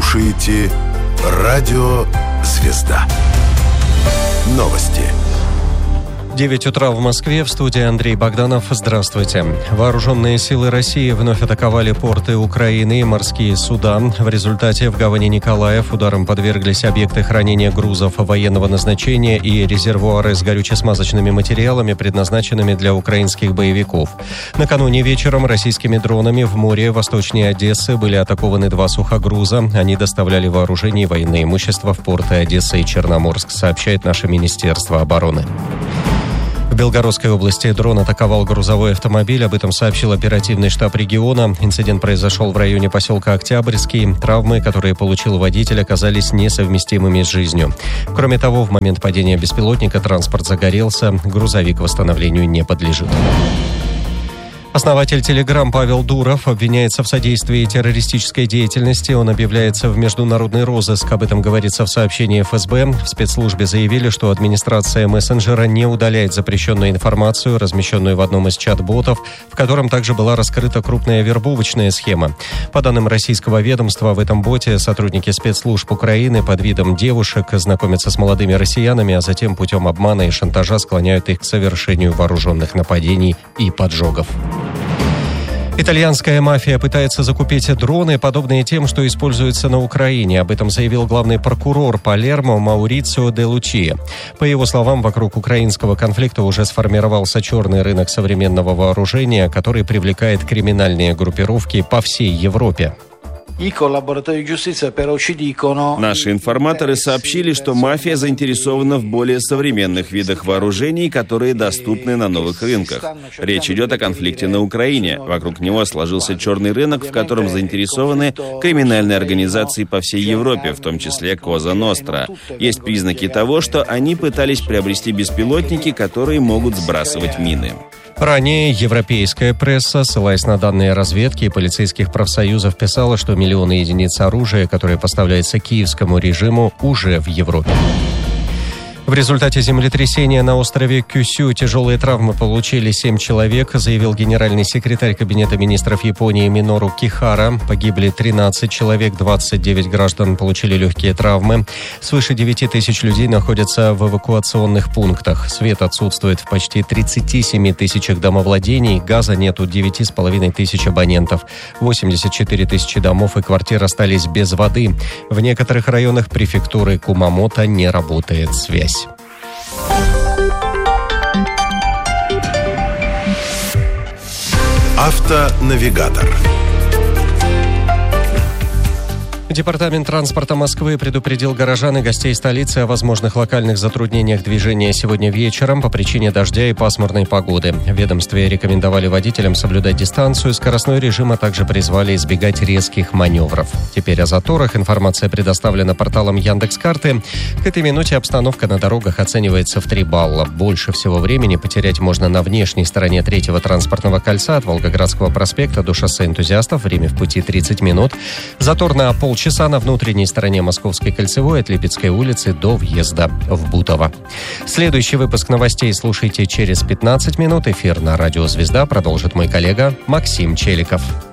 слушаете Радио «Звезда». Новости. 9 утра в Москве. В студии Андрей Богданов. Здравствуйте. Вооруженные силы России вновь атаковали порты Украины и морские суда. В результате в гавани Николаев ударом подверглись объекты хранения грузов военного назначения и резервуары с горюче-смазочными материалами, предназначенными для украинских боевиков. Накануне вечером российскими дронами в море восточнее Одессы были атакованы 2 сухогруза. Они доставляли вооружение и военное имущество в порты Одессы и Черноморск, сообщает наше Министерство обороны. В Белгородской области дрон атаковал грузовой автомобиль. Об этом сообщил оперативный штаб региона. Инцидент произошел в районе поселка Октябрьский. Травмы, которые получил водитель, оказались несовместимыми с жизнью. Кроме того, в момент падения беспилотника транспорт загорелся. Грузовик восстановлению не подлежит. Основатель Telegram Павел Дуров обвиняется в содействии террористической деятельности. Он объявляется в международный розыск. Об этом говорится в сообщении ФСБ. В спецслужбе заявили, что администрация мессенджера не удаляет запрещенную информацию, размещенную в одном из чат-ботов, в котором также была раскрыта крупная вербовочная схема. По данным российского ведомства, в этом боте сотрудники спецслужб Украины под видом девушек знакомятся с молодыми россиянами, а затем путем обмана и шантажа склоняют их к совершению вооруженных нападений и поджогов. Итальянская мафия пытается закупить дроны, подобные тем, что используются на Украине. Об этом заявил главный прокурор Палермо Маурицио де Лучия. По его словам, вокруг украинского конфликта уже сформировался черный рынок современного вооружения, который привлекает криминальные группировки по всей Европе. Наши информаторы сообщили, что мафия заинтересована в более современных видах вооружений, которые доступны на новых рынках. Речь идет о конфликте на Украине. Вокруг него сложился черный рынок, в котором заинтересованы криминальные организации по всей Европе, в том числе Коза Ностра. Есть признаки того, что они пытались приобрести беспилотники, которые могут сбрасывать мины. Ранее европейская пресса, ссылаясь на данные разведки и полицейских профсоюзов, писала, что миллионы единиц оружия, которые поставляются киевскому режиму, уже в Европе. В результате землетрясения на острове Кюсю тяжелые травмы получили 7 человек, заявил генеральный секретарь Кабинета министров Японии Минору Кихара. Погибли 13 человек, 29 граждан получили легкие травмы. Свыше 9 тысяч людей находятся в эвакуационных пунктах. Свет отсутствует в почти 37 тысячах домовладений. Газа нет у 9,5 тысяч абонентов. 84 тысячи домов и квартир остались без воды. В некоторых районах префектуры Кумамото не работает связь. Автонавигатор. Департамент транспорта Москвы предупредил горожан и гостей столицы о возможных локальных затруднениях движения сегодня вечером по причине дождя и пасмурной погоды. В ведомстве рекомендовали водителям соблюдать дистанцию, скоростной режим, а также призвали избегать резких маневров. Теперь о заторах. Информация предоставлена порталом Яндекс.Карты. К этой минуте обстановка на дорогах оценивается в 3 балла. Больше всего времени потерять можно на внешней стороне 3-го транспортного кольца от Волгоградского проспекта до шоссе Энтузиастов. Время в пути 30 минут. Затор на полчаса на внутренней стороне Московской кольцевой от Липецкой улицы до въезда в Бутово. Следующий выпуск новостей слушайте через 15 минут. Эфир на Радио «Звезда» продолжит мой коллега Максим Челиков.